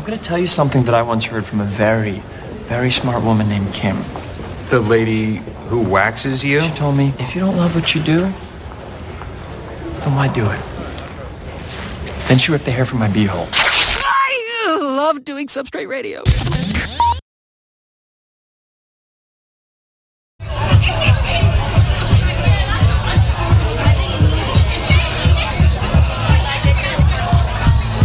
I'm gonna tell you something that I once heard from a very, very smart woman named Kim. The lady who waxes you? She told me, if you don't love what you do, then why do it? Then she ripped the hair from my beehole. I love doing Substrate Radio.